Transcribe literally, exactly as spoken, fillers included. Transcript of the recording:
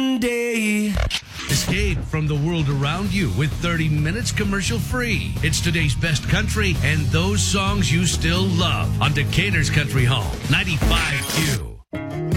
Day. Escape from the world around you with thirty minutes commercial free. It's today's best country and those songs you still love on Decatur's Country Home, ninety-five Q.